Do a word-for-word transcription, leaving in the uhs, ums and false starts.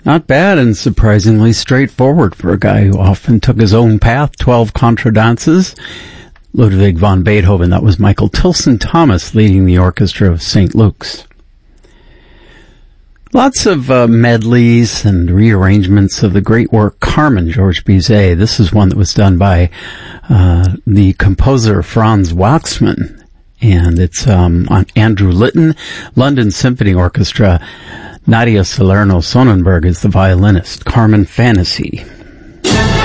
Not bad and surprisingly straightforward for a guy who often took his own path. Twelve contradances. Ludwig van Beethoven. That was Michael Tilson Thomas leading the orchestra of Saint Luke's. Lots of uh, medleys and rearrangements of the great work Carmen, Georges Bizet. This is one that was done by uh, the composer Franz Waxman. And it's um, on Andrew Litton, London Symphony Orchestra. Nadia Salerno Sonnenberg is the violinist. Carmen Fantasy.